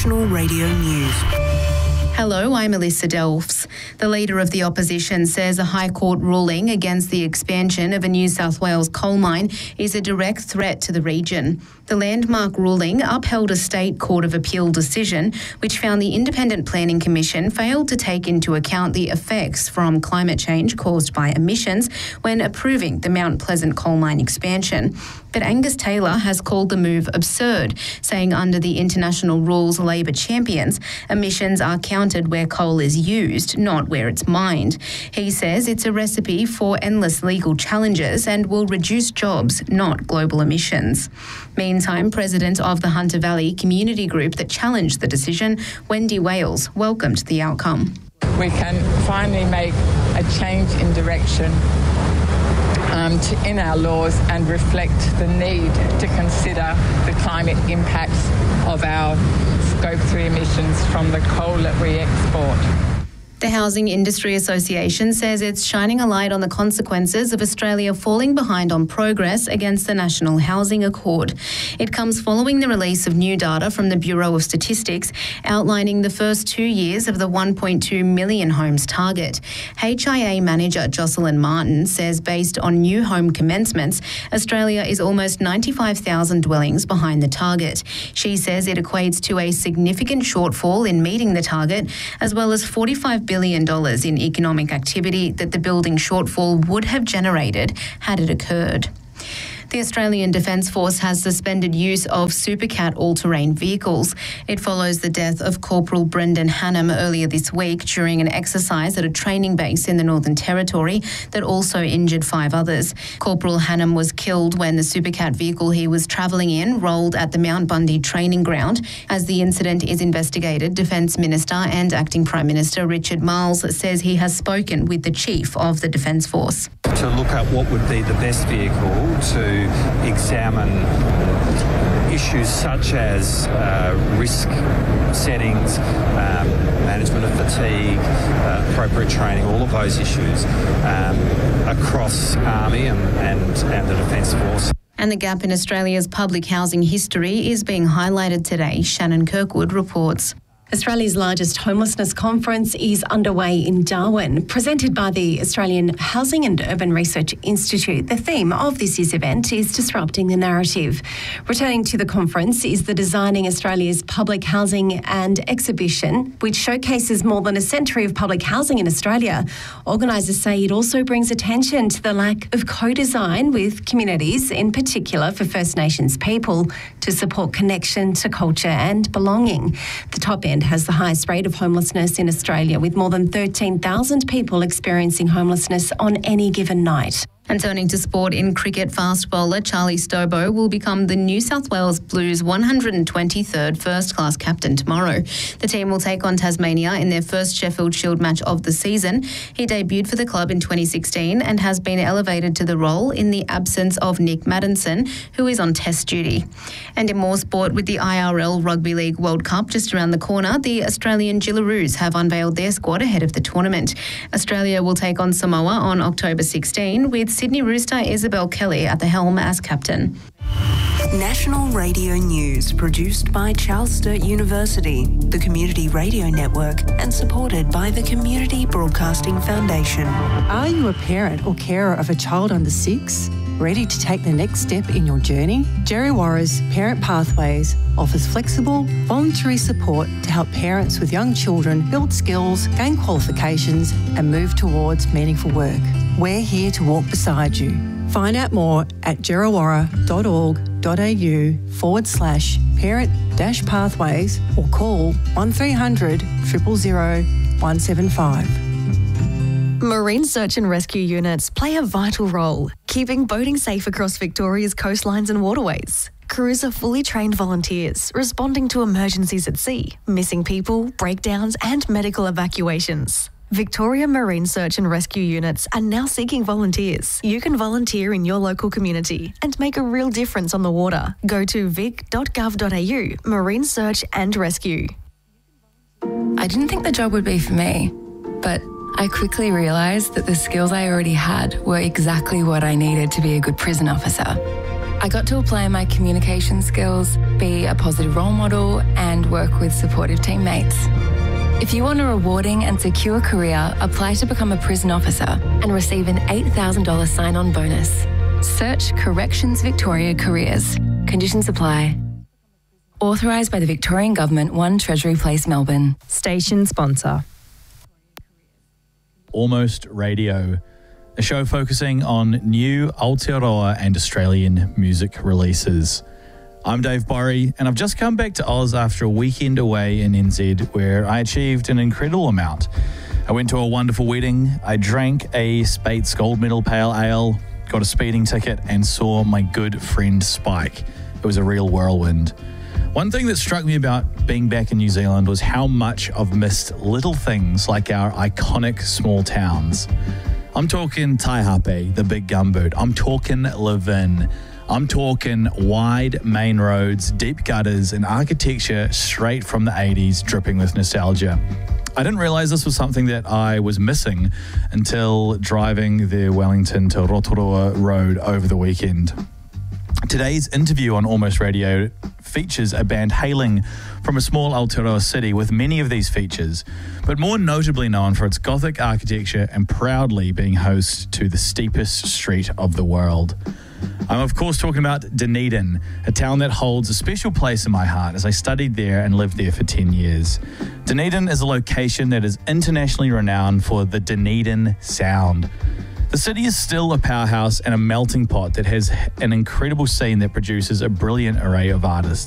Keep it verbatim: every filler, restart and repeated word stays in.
National Radio News. Hello, I'm Alyssa Delfs. The leader of the opposition says a High Court ruling against the expansion of a New South Wales coal mine is a direct threat to the region. The landmark ruling upheld a State Court of Appeal decision which found the Independent Planning Commission failed to take into account the effects from climate change caused by emissions when approving the Mount Pleasant coal mine expansion. But Angus Taylor has called the move absurd, saying under the international rules Labor champions, emissions are counted where coal is used, not where it's mined. He says it's a recipe for endless legal challenges and will reduce jobs, not global emissions. Meantime, President of the Hunter Valley community group that challenged the decision, Wendy Wales, welcomed the outcome. We can finally make a change in direction Um, to, in our laws and reflect the need to consider the climate impacts of our Scope three emissions from the coal that we export. The Housing Industry Association says it's shining a light on the consequences of Australia falling behind on progress against the National Housing Accord. It comes following the release of new data from the Bureau of Statistics outlining the first two years of the one point two million homes target. H I A manager Jocelyn Martin says based on new home commencements, Australia is almost ninety-five thousand dwellings behind the target. She says it equates to a significant shortfall in meeting the target, as well as forty-five billion dollars in economic activity that the building shortfall would have generated had it occurred. The Australian Defence Force has suspended use of Supercat all-terrain vehicles. It follows the death of Corporal Brendan Hannam earlier this week during an exercise at a training base in the Northern Territory that also injured five others. Corporal Hannam was killed when the Supercat vehicle he was travelling in rolled at the Mount Bundy training ground. As the incident is investigated, Defence Minister and Acting Prime Minister Richard Marles says he has spoken with the Chief of the Defence Force. To look at what would be the best vehicle to examine issues such as uh, risk settings, um, management of fatigue, uh, appropriate training, all of those issues um, across Army and, and, and the Defence Force. And the gap in Australia's public housing history is being highlighted today. Shannon Kirkwood reports. Australia's largest homelessness conference is underway in Darwin, presented by the Australian Housing and Urban Research Institute. The theme of this year's event is disrupting the narrative. Returning to the conference is the Designing Australia's Public Housing and exhibition, which showcases more than a century of public housing in Australia. Organisers say it also brings attention to the lack of co-design with communities, in particular for First Nations people, to support connection to culture and belonging. The top end has the highest rate of homelessness in Australia, with more than thirteen thousand people experiencing homelessness on any given night. And turning to sport, in cricket, fast bowler Charlie Stobo will become the New South Wales Blues one hundred twenty-third first-class captain tomorrow. The team will take on Tasmania in their first Sheffield Shield match of the season. He debuted for the club in twenty sixteen and has been elevated to the role in the absence of Nick Maddinson, who is on test duty. And in more sport, with the I R L Rugby League World Cup just around the corner, the Australian Jillaroos have unveiled their squad ahead of the tournament. Australia will take on Samoa on October sixteenth, with Sydney Rooster Isabel Kelly at the helm as captain. National Radio News, produced by Charles Sturt University, the Community Radio Network, and supported by the Community Broadcasting Foundation. Are you a parent or carer of a child under six? Ready to take the next step in your journey? Djerriwarrh's Parent Pathways offers flexible, voluntary support to help parents with young children build skills, gain qualifications, and move towards meaningful work. We're here to walk beside you. Find out more at djerriwarrh.org.au forward slash parent dash pathways or call one three hundred, zero zero zero, one seven five. Marine search and rescue units play a vital role, keeping boating safe across Victoria's coastlines and waterways. Crews are fully trained volunteers responding to emergencies at sea, missing people, breakdowns and medical evacuations. Victoria Marine Search and Rescue Units are now seeking volunteers. You can volunteer in your local community and make a real difference on the water. Go to vic dot gov dot a u, Marine Search and Rescue. I didn't think the job would be for me, but I quickly realised that the skills I already had were exactly what I needed to be a good prison officer. I got to apply my communication skills, be a positive role model, and work with supportive teammates. If you want a rewarding and secure career, apply to become a prison officer and receive an eight thousand dollars sign-on bonus. Search Corrections Victoria Careers. Conditions apply. Authorised by the Victorian Government, one Treasury Place, Melbourne. Station sponsor. Almost Radio, a show focusing on new Aotearoa and Australian music releases. I'm Dave Borry, and I've just come back to Oz after a weekend away in N Z where I achieved an incredible amount. I went to a wonderful wedding, I drank a Spates Gold Medal Pale Ale, got a speeding ticket, and saw my good friend Spike. It was a real whirlwind. One thing that struck me about being back in New Zealand was how much I've missed little things like our iconic small towns. I'm talking Taihape, the big gumboot. I'm talking Levin. I'm talking wide main roads, deep gutters, and architecture straight from the eighties, dripping with nostalgia. I didn't realise this was something that I was missing until driving the Wellington to Rotorua Road over the weekend. Today's interview on Almost Radio features a band hailing from a small Aotearoa city with many of these features, but more notably known for its Gothic architecture and proudly being host to the steepest street of the world. I'm of course talking about Dunedin, a town that holds a special place in my heart as I studied there and lived there for ten years. Dunedin is a location that is internationally renowned for the Dunedin sound. The city is still a powerhouse and a melting pot that has an incredible scene that produces a brilliant array of artists.